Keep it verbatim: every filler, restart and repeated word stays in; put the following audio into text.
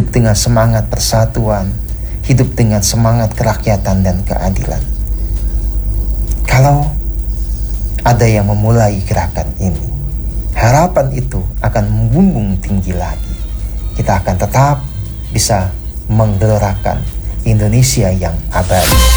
hidup dengan semangat persatuan, hidup dengan semangat kerakyatan dan keadilan. Kalau ada yang memulai gerakan ini, harapan itu akan membumbung tinggi lagi. Kita akan tetap bisa menggelorakan Indonesia yang abadi.